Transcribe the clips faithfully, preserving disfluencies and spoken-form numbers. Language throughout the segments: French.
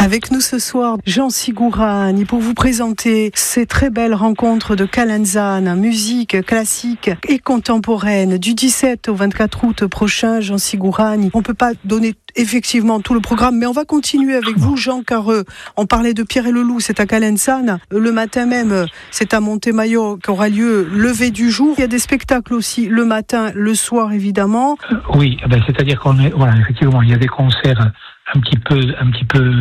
Avec nous ce soir, Jean Sigourani, pour vous présenter ces très belles rencontres de Calenzane, musique classique et contemporaine. Du dix-sept au vingt-quatre août prochain, Jean Sigourani. On ne peut pas donner effectivement tout le programme, mais on va continuer avec vous, Jean, car euh, on parlait de Pierre et le Loup, c'est à Calenzane. Le matin même, c'est à Montemayor qu'aura lieu lever du jour. Il y a des spectacles aussi le matin, le soir évidemment. Euh, oui, ben, c'est-à-dire qu'on est, voilà, effectivement, il y a des concerts un petit peu, un petit peu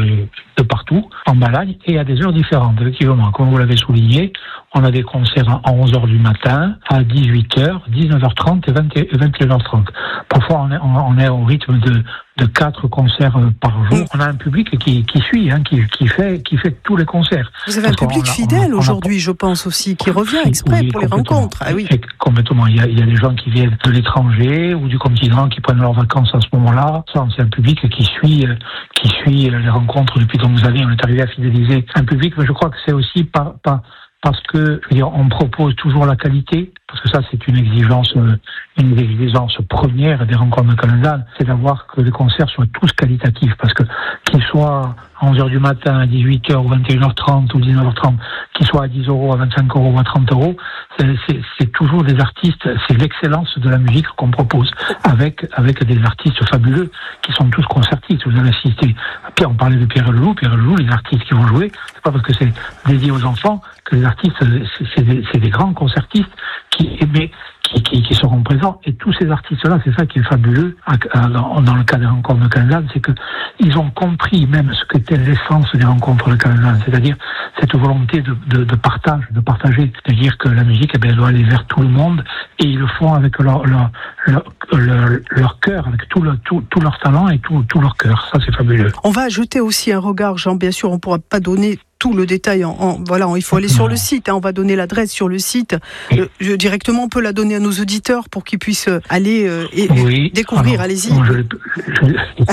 de partout, en balade, et à des heures différentes, effectivement. Comme vous l'avez souligné, on a des concerts à onze heures du matin, à dix-huit heures, dix-neuf heures trente et vingt et une heures trente. Parfois, on est, on est au rythme de, de quatre concerts par jour. On a un public qui, qui suit, hein, qui, qui fait, qui fait tous les concerts. Vous avez un public a, fidèle on a, on a, aujourd'hui, je pense aussi, qui revient exprès oui, pour les rencontres. Ah oui. Complètement. Il y a, il y a des gens qui viennent de l'étranger ou du continent, qui prennent leurs vacances à ce moment-là. Ça, c'est un public qui suit, qui suit les rencontres depuis de longues années. On est arrivé à fidéliser un public, mais je crois que c'est aussi par, par parce que, je veux dire, on propose toujours la qualité, parce que ça, c'est une exigence, une exigence première des rencontres de Calenzane, c'est d'avoir que les concerts soient tous qualitatifs, parce que qu'ils soient à onze heures du matin, à dix-huit heures, ou vingt et une heures trente, ou dix-neuf heures trente, qu'ils soient à dix euros, à vingt-cinq euros, ou à trente euros, c'est, c'est, c'est toujours des artistes, c'est l'excellence de la musique qu'on propose, avec, avec des artistes fabuleux, qui sont tous concertistes. Vous avez assisté, Pierre, on parlait de Pierre et le Loup, Pierre et le Loup, les artistes qui vont jouer, c'est pas parce que c'est dédié aux enfants, que les artistes, c'est, c'est, des, c'est des grands concertistes qui, mais, qui, qui, qui seront présents. Et tous ces artistes-là, c'est ça qui est fabuleux dans, dans le cas des rencontres de Calenzane, c'est que ils ont compris même ce qu'était l'essence des rencontres de Calenzane, c'est-à-dire cette volonté de, de, de partage, de partager, c'est-à-dire que la musique, eh bien, elle doit aller vers tout le monde, et ils le font avec leur leur leur, leur, leur cœur, avec tout, le, tout, tout leur talent et tout, tout leur cœur. Ça, c'est fabuleux. On va ajouter aussi un regard, Jean, bien sûr, on ne pourra pas donner tout le détail, en, en, voilà, il faut aller sur le site, hein, on va donner l'adresse sur le site, euh, je, directement on peut la donner à nos auditeurs pour qu'ils puissent aller euh, et, oui. découvrir, alors, allez-y. Non, je, je,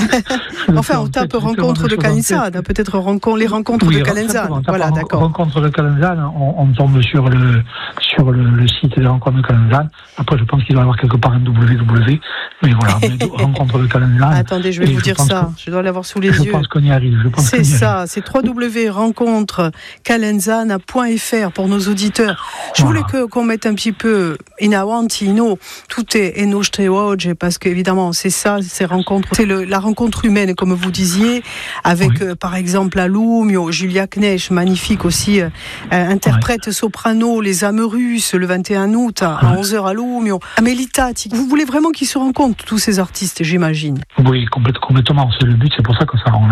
je, enfin, on tape rencontre de Calenzane, peut-être rencontre, les rencontres oui, de Calenzane, voilà, d'accord. Rencontre de Calenzane, on, on tombe sur le sur le, le site des rencontres de Calenzane. Après, je pense qu'il doit y avoir quelque part un W W, mais voilà, rencontre de Calenzane. Attendez, je vais vous dire ça, que, je dois l'avoir sous les je yeux. Je pense qu'on y arrive. Je pense c'est ça, c'est w w w point rencontre calenzane point f r pour nos auditeurs. Je voulais que, qu'on mette un petit peu in avanti, no, tout est in nostre oggi, parce qu'évidemment, c'est ça, ces rencontres, c'est le, la rencontre humaine, comme vous disiez, avec, oui. euh, par exemple, Alumio, Julia Knecht, magnifique aussi, euh, interprète oui. soprano, Les âmes russes, le vingt et un août, à oui. onze heures à Alumio. Amélie Tati, vous voulez vraiment qu'ils se rencontrent, tous ces artistes, j'imagine? Oui, complètement, c'est le but, c'est pour ça que ça rend